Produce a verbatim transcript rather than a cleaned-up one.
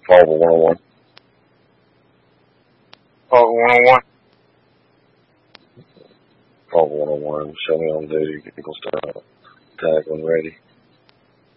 Volvo one oh one. Volvo one oh one. Volvo one oh one. Show me on video. Eagle Star. Tag when ready.